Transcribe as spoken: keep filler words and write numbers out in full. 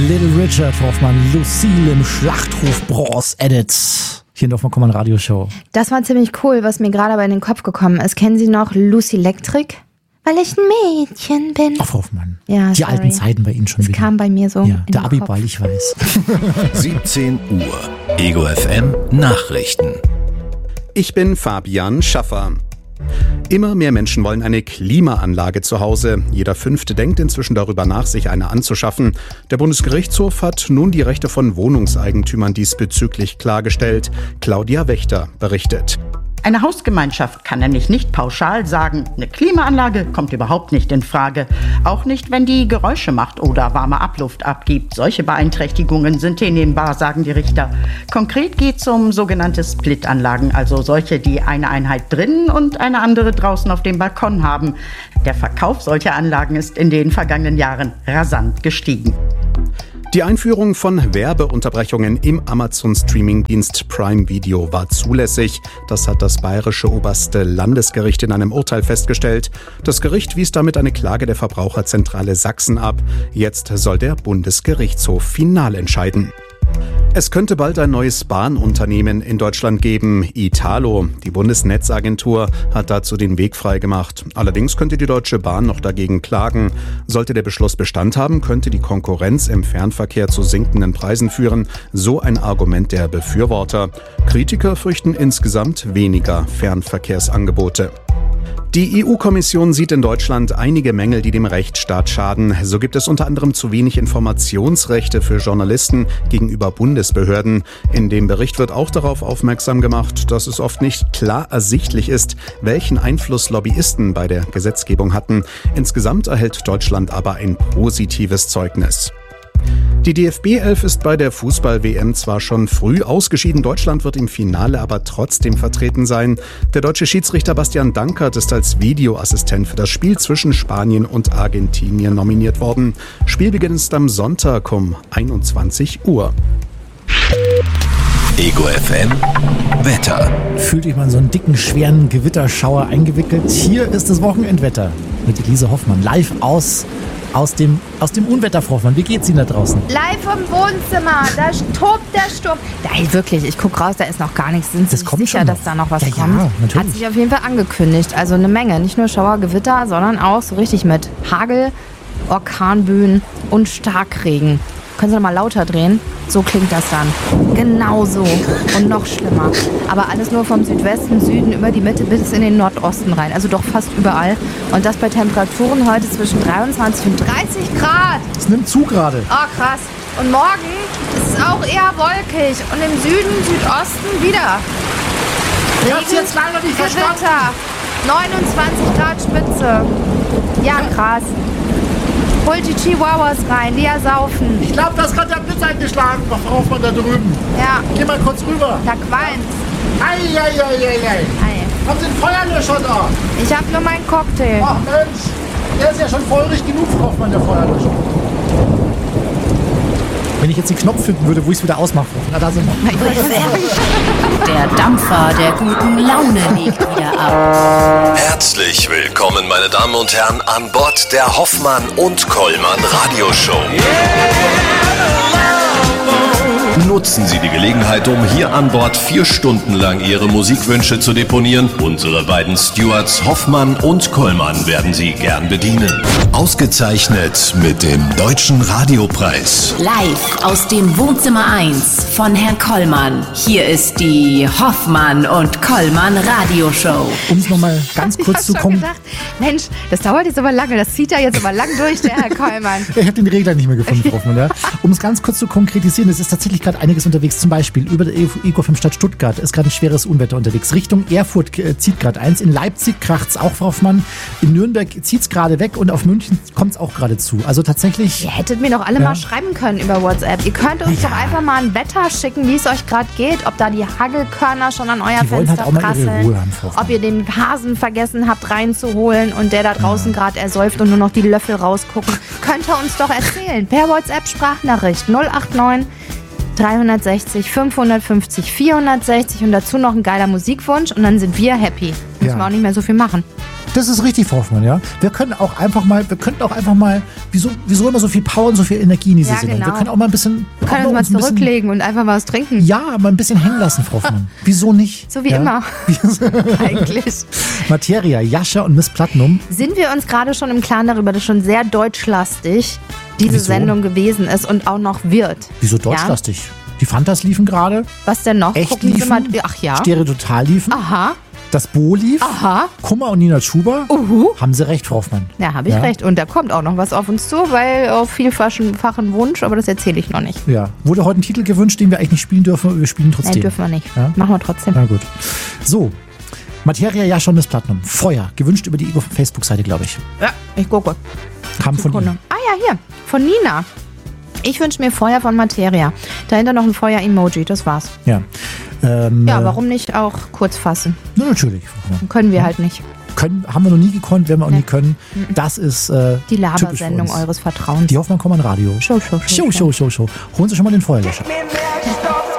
Little Richard Hoffmann, Lucille im Schlachtruf Bronze Edit. Hier in der Hoffmann Radioshow. Das war ziemlich cool, was mir gerade aber in den Kopf gekommen ist. Kennen Sie noch Lucy Electric? Weil ich ein Mädchen bin. Ach, Hoffmann. Ja, die sorry. alten Zeiten bei Ihnen schon das wieder. Das kam bei mir so. Ja, in der den Abiball, Kopf. ich weiß. siebzehn Uhr. Ego F M Nachrichten. Ich bin Fabian Schaffer. Immer mehr Menschen wollen eine Klimaanlage zu Hause. Jeder Fünfte denkt inzwischen darüber nach, sich eine anzuschaffen. Der Bundesgerichtshof hat nun die Rechte von Wohnungseigentümern diesbezüglich klargestellt. Claudia Wächter berichtet. Eine Hausgemeinschaft kann nämlich nicht pauschal sagen, eine Klimaanlage kommt überhaupt nicht in Frage. Auch nicht, wenn die Geräusche macht oder warme Abluft abgibt. Solche Beeinträchtigungen sind hinnehmbar, sagen die Richter. Konkret geht es um sogenannte Split-Anlagen, also solche, die eine Einheit drinnen und eine andere draußen auf dem Balkon haben. Der Verkauf solcher Anlagen ist in den vergangenen Jahren rasant gestiegen. Die Einführung von Werbeunterbrechungen im Amazon-Streaming-Dienst Prime Video war zulässig. Das hat das Bayerische Oberste Landesgericht in einem Urteil festgestellt. Das Gericht wies damit eine Klage der Verbraucherzentrale Sachsen ab. Jetzt soll der Bundesgerichtshof final entscheiden. Es könnte bald ein neues Bahnunternehmen in Deutschland geben, Italo. Die Bundesnetzagentur hat dazu den Weg freigemacht. Allerdings könnte die Deutsche Bahn noch dagegen klagen. Sollte der Beschluss Bestand haben, könnte die Konkurrenz im Fernverkehr zu sinkenden Preisen führen. So ein Argument der Befürworter. Kritiker fürchten insgesamt weniger Fernverkehrsangebote. Die E U-Kommission sieht in Deutschland einige Mängel, die dem Rechtsstaat schaden. So gibt es unter anderem zu wenig Informationsrechte für Journalisten gegenüber Bundesbehörden. In dem Bericht wird auch darauf aufmerksam gemacht, dass es oft nicht klar ersichtlich ist, welchen Einfluss Lobbyisten bei der Gesetzgebung hatten. Insgesamt erhält Deutschland aber ein positives Zeugnis. Die D F B elf ist bei der Fußball-W M zwar schon früh ausgeschieden, Deutschland wird im Finale aber trotzdem vertreten sein. Der deutsche Schiedsrichter Bastian Dankert ist als Videoassistent für das Spiel zwischen Spanien und Argentinien nominiert worden. Spielbeginn ist am Sonntag um einundzwanzig Uhr. Ego F M Wetter. Fühlt euch mal in so einen dicken, schweren Gewitterschauer eingewickelt. Hier ist das Wochenendwetter mit Elise Hoffmann live aus Aus dem, aus dem Unwetter, Frau Hoffmann. Wie geht's Ihnen da draußen? Live im Wohnzimmer, da tobt der Sturm. Ey, wirklich, ich gucke raus, da ist noch gar nichts. Sind Sie Das kommt sicher, schon noch. dass da noch was Ja, kommt? ja, natürlich. Hat sich auf jeden Fall angekündigt. Also eine Menge. Nicht nur Schauer, Gewitter, sondern auch so richtig mit Hagel, Orkanböen und Starkregen. Können Sie noch mal lauter drehen? So klingt das dann. Genau so. Und noch schlimmer. Aber alles nur vom Südwesten, Süden, über die Mitte bis in den Nordosten rein. Also doch fast überall. Und das bei Temperaturen heute zwischen dreiundzwanzig und dreißig Grad. Es nimmt zu gerade. Oh, krass. Und morgen ist es auch eher wolkig. Und im Süden, Südosten wieder. Ich hab's jetzt leider nicht verstanden. Gewitter. neunundzwanzig Grad Spitze. Ja, krass. Holt die Chihuahuas rein, die ersaufen. Ich glaube, das hat der Blitz eingeschlagen, Frau Hoffmann da drüben. Ja, Geh mal kurz rüber. da qualmt. Eieieiei. Haben Sie einen Feuerlöscher da? Ich hab nur meinen Cocktail. Ach Mensch, der ist ja schon feurig genug, Frau Hoffmann, der Feuerlöscher. Wenn ich jetzt den Knopf finden würde, wo ich es wieder ausmache. Na, da sind wir. Der Dampfer der guten Laune legt wieder ab. Herzlich willkommen, meine Damen und Herren, an Bord der Hoffmann und Kollmann Radioshow. Nutzen Sie die Gelegenheit, um hier an Bord vier Stunden lang Ihre Musikwünsche zu deponieren. Unsere beiden Stewards Hoffmann und Kollmann werden Sie gern bedienen. Ausgezeichnet mit dem Deutschen Radiopreis. Live aus dem Wohnzimmer eins von Herrn Kollmann. Hier ist die Hoffmann und Kollmann Radioshow. Um es nochmal ganz Ich kurz hab zu schon kommen. gedacht, Mensch, das dauert jetzt aber lange. Das zieht er jetzt aber lang durch, der Herr Kollmann. Ich habe den Regler nicht mehr gefunden, Frau Hoffmann. Ja. Um es ganz kurz zu konkretisieren, es ist tatsächlich gerade einiges unterwegs. Zum Beispiel über der Ego F M Stadt Stuttgart ist gerade ein schweres Unwetter unterwegs. Richtung Erfurt äh, zieht gerade eins. In Leipzig kracht es auch, Frau Hoffmann. In Nürnberg zieht es gerade weg und auf München kommt es auch gerade zu. Also tatsächlich. Ihr hättet mir doch alle Ja. mal schreiben können über WhatsApp. Ihr könnt uns Ja. doch einfach mal ein Wetter schicken, wie es euch gerade geht. Ob da die Hagelkörner schon an euer Die wollen Fenster halt auch mal ihre prasseln. Ruhe haben, Frau Hoffmann. Ob ihr den Hasen vergessen habt reinzuholen und der da draußen gerade ersäuft und nur noch die Löffel rausgucken. Könnt ihr uns doch erzählen. Per WhatsApp-Sprachnachricht null acht neun dreihundertsechzig fünfhundertfünfzig vierhundertsechzig und dazu noch ein geiler Musikwunsch und dann sind wir happy. Müssen Ja. wir auch nicht mehr so viel machen. Das ist richtig, Frau Hoffmann, ja. Wir können auch einfach mal, wir könnten auch einfach mal, wieso, wieso immer so viel Power und so viel Energie in diese Ja, Sendung? genau. Wir können auch mal ein bisschen... Wir können uns mal ein bisschen- zurücklegen und einfach mal was trinken. Ja, mal ein bisschen hängen lassen, Frau Hoffmann. Wieso nicht? So wie ja? immer. Eigentlich. Materia, Jascha und Miss Platinum. Sind wir uns gerade schon im Klaren darüber, dass schon sehr deutschlastig diese Wieso? Sendung gewesen ist und auch noch wird? Wieso Ja? deutschlastig? Die Fantas liefen gerade. Was denn noch? Echt Gucken Sie liefen. mal. Ach ja. Stereo Total liefen. Aha. Das Bo lief. Aha. Kummer und Nina Schuber. Uhu. Haben Sie recht, Frau Hoffmann. Ja, habe ich Ja. recht. Und da kommt auch noch was auf uns zu, weil auf vielfachen fachen Wunsch, aber das erzähle ich noch nicht. Ja. Wurde heute ein Titel gewünscht, den wir eigentlich nicht spielen dürfen, aber wir spielen trotzdem. Nein, dürfen wir nicht. Ja? Machen wir trotzdem. Na gut. So. Materia, Jascha und Miss Platinum. Feuer. Gewünscht über die Ego Facebook-Seite, glaube ich. Ja, ich gucke. Kam von Sekunde. Ihnen. Ah ja, hier. Von Nina. Ich wünsche mir Feuer von Materia. Dahinter noch ein Feuer-Emoji, das war's. Ja. Ähm, Ja, äh, warum nicht auch kurz fassen? Na, natürlich. Frau Hoffmann. Können wir halt nicht. Können, haben wir noch nie gekonnt, werden wir auch Nee. nie können. Das ist äh, Die typisch für Labersendung uns. eures Vertrauens. Die Hoffmann Kommand Radio. Show, show, show, Show, show, show, show. Holen Sie schon mal den Feuerlöscher. Mir mehr, die Stops